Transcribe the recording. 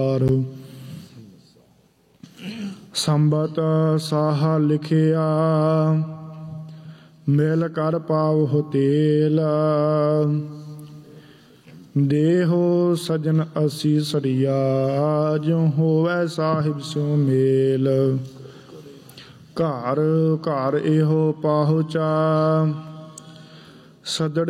ਸੰਬਤ ਸਾਹਾ ਲਿਖਿਆ ਮਿਲ ਕਰ ਪਾਵਹੁ ਤੇਲ। ਦੇਹੋ ਸਜਨ ਅਸੀਸਰੀਆ ਜਿਉ ਹੋਵੈ ਸਾਹਿਬ ਸਿਉ ਮੇਲ। ਘਰ ਘਰ ਇਹੋ ਪਾਹੁਚਾ ਸਦੜ